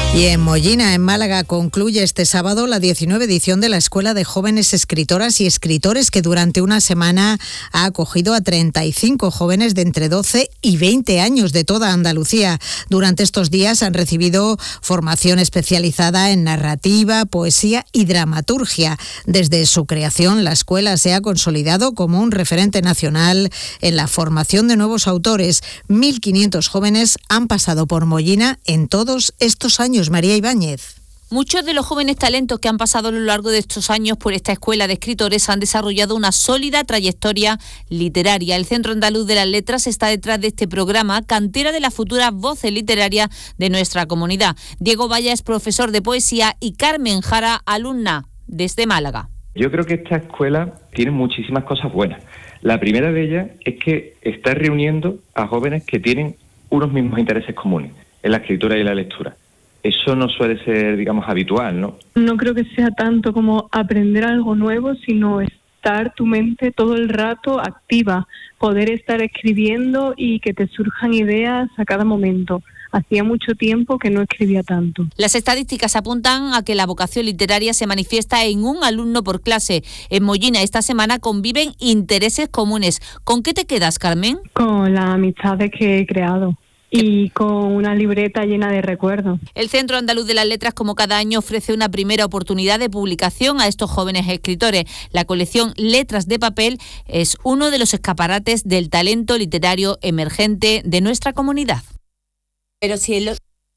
Y en Mollina, en Málaga, concluye este sábado la 19 edición de la Escuela de Jóvenes Escritoras y Escritores, que durante una semana ha acogido a 35 jóvenes de entre 12 y 20 años de toda Andalucía. Durante estos días han recibido formación especializada en narrativa, poesía y dramaturgia. Desde su creación, la escuela se ha consolidado como un referente nacional en la formación de nuevos autores. 1.500 jóvenes han pasado por Mollina en todos estos años. María Ibáñez. Muchos de los jóvenes talentos que han pasado a lo largo de estos años por esta escuela de escritores han desarrollado una sólida trayectoria literaria. El Centro Andaluz de las Letras está detrás de este programa, cantera de las futuras voces literarias de nuestra comunidad. Diego Valla es profesor de poesía y Carmen Jara, alumna desde Málaga. Yo creo que esta escuela tiene muchísimas cosas buenas. La primera de ellas es que está reuniendo a jóvenes que tienen unos mismos intereses comunes en la escritura y la lectura. Eso no suele ser, digamos, habitual, ¿no? No creo que sea tanto como aprender algo nuevo, sino estar tu mente todo el rato activa, poder estar escribiendo y que te surjan ideas a cada momento. Hacía mucho tiempo que no escribía tanto. Las estadísticas apuntan a que la vocación literaria se manifiesta en un alumno por clase. En Mollina esta semana conviven intereses comunes. ¿Con qué te quedas, Carmen? Con las amistades que he creado. Y con una libreta llena de recuerdos. El Centro Andaluz de las Letras, como cada año, ofrece una primera oportunidad de publicación a estos jóvenes escritores. La colección Letras de Papel es uno de los escaparates del talento literario emergente de nuestra comunidad. Pero si el...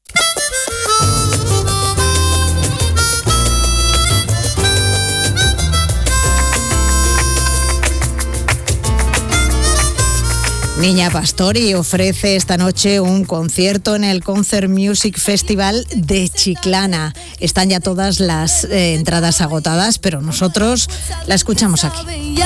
Niña Pastori ofrece esta noche un concierto en el Concert Music Festival de Chiclana. Están ya todas las entradas agotadas, pero nosotros la escuchamos aquí.